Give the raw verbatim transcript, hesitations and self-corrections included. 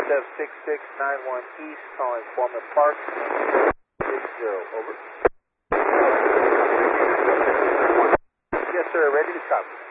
F six six nine one East, calling Plummet Park, six zero, over. Yes, sir, ready to copy.